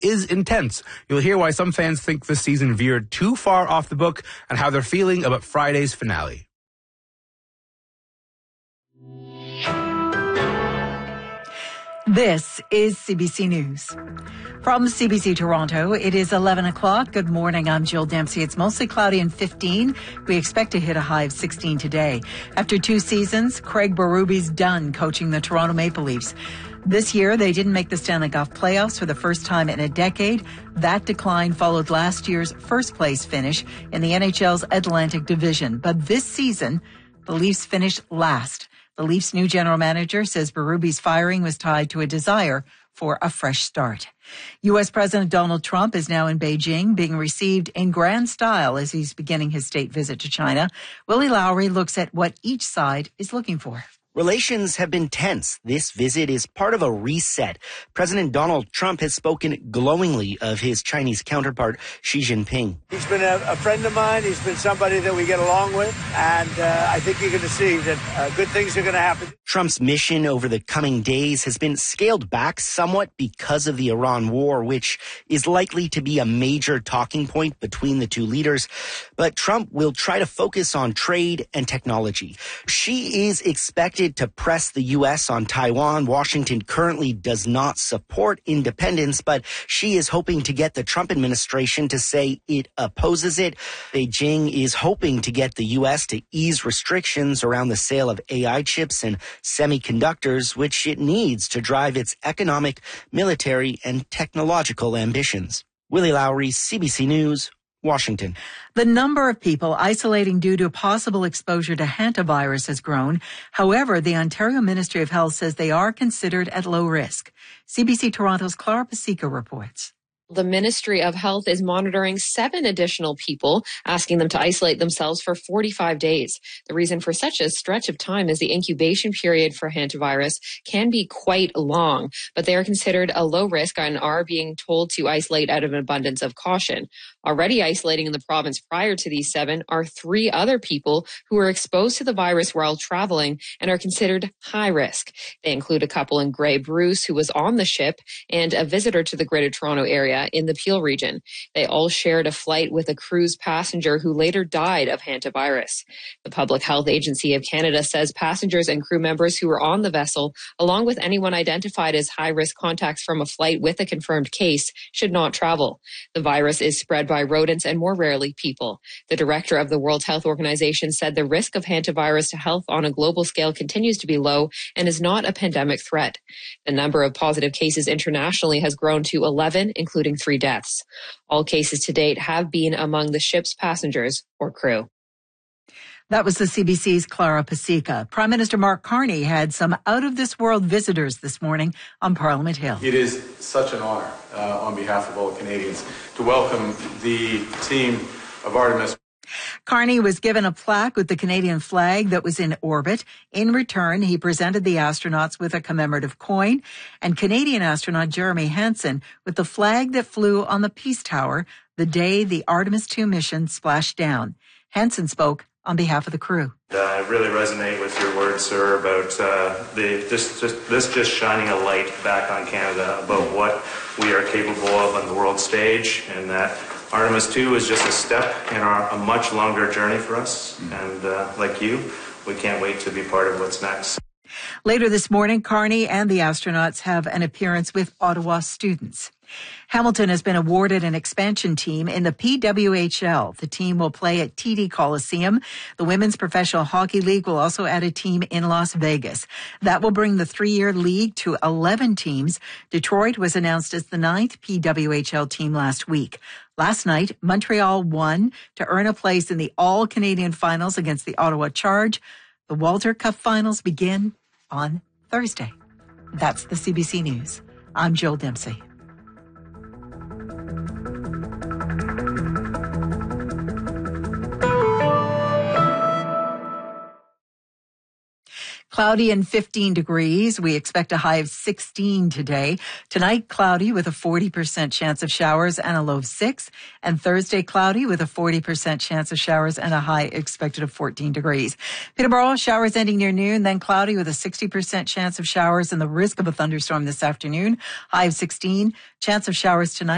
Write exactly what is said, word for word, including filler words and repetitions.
is intense. You'll hear why some fans think this season veered too far off the book and how they're feeling about Friday's finale. This is C B C News. From C B C Toronto, it is eleven o'clock. Good morning. I'm Jill Dempsey. It's mostly cloudy and fifteen. We expect to hit a high of sixteen today. After two seasons, Craig Berube's done coaching the Toronto Maple Leafs. This year, they didn't make the Stanley Cup playoffs for the first time in a decade. That decline followed last year's first-place finish in the N H L's Atlantic Division. But this season, the Leafs finished last. The Leafs' new general manager says Berube's firing was tied to a desire for a fresh start. U S. President Donald Trump is now in Beijing, being received in grand style as he's beginning his state visit to China. Willie Lowry looks at what each side is looking for. Relations have been tense. This visit is part of a reset. President Donald Trump has spoken glowingly of his Chinese counterpart, Xi Jinping. He's been a, a friend of mine. He's been somebody that we get along with. And uh, I think you're going to see that uh, good things are going to happen. Trump's mission over the coming days has been scaled back somewhat because of the Iran war, which is likely to be a major talking point between the two leaders. But Trump will try to focus on trade and technology. Xi is expected to press the U S on Taiwan. Washington currently does not support independence, but Xi is hoping to get the Trump administration to say it opposes it. Beijing is hoping to get the U S to ease restrictions around the sale of A I chips and semiconductors, which it needs to drive its economic, military, and technological ambitions. Willie Lowry, C B C News, Washington. The number of people isolating due to possible exposure to hantavirus has grown. However, the Ontario Ministry of Health says they are considered at low risk. C B C Toronto's Clara Pasica reports. The Ministry of Health is monitoring seven additional people, asking them to isolate themselves for forty-five days. The reason for such a stretch of time is the incubation period for hantavirus can be quite long, but they are considered a low risk and are being told to isolate out of an abundance of caution. Already isolating in the province prior to these seven are three other people who were exposed to the virus while traveling and are considered high risk. They include a couple in Grey Bruce who was on the ship and a visitor to the Greater Toronto area in the Peel region. They all shared a flight with a cruise passenger who later died of hantavirus. The Public Health Agency of Canada says passengers and crew members who were on the vessel, along with anyone identified as high-risk contacts from a flight with a confirmed case, should not travel. The virus is spread by rodents and more rarely people. The director of the World Health Organization said the risk of hantavirus to health on a global scale continues to be low and is not a pandemic threat. The number of positive cases internationally has grown to eleven, including three deaths. All cases to date have been among the ship's passengers or crew. That was the C B C's Clara Pasica. Prime Minister Mark Carney had some out-of-this-world visitors this morning on Parliament Hill. It is such an honor uh, on behalf of all Canadians to welcome the team of Artemis. Carney was given a plaque with the Canadian flag that was in orbit. In return, he presented the astronauts with a commemorative coin, and Canadian astronaut Jeremy Hansen with the flag that flew on the Peace Tower the day the Artemis two mission splashed down. Hansen spoke on behalf of the crew. Uh, I really resonate with your words, sir, about uh, the, this, just, this just shining a light back on Canada about what we are capable of on the world stage, and that Artemis two is just a step in our, a much longer journey for us. And uh, like you, we can't wait to be part of what's next. Later this morning, Carney and the astronauts have an appearance with Ottawa students. Hamilton has been awarded an expansion team in the P W H L. The team will play at T D Coliseum. The Women's Professional Hockey League will also add a team in Las Vegas. That will bring the three-year league to eleven teams. Detroit was announced as the ninth P W H L team last week. Last night, Montreal won to earn a place in the All-Canadian Finals against the Ottawa Charge. The Walter Cup Finals begin on Thursday. That's the C B C News. I'm Jill Dempsey. Cloudy and fifteen degrees. We expect a high of sixteen today. Tonight, cloudy with a forty percent chance of showers and a low of six. And Thursday, cloudy with a forty percent chance of showers and a high expected of fourteen degrees. Peterborough, showers ending near noon, then cloudy with a sixty percent chance of showers and the risk of a thunderstorm this afternoon. High of sixteen. Chance of showers tonight.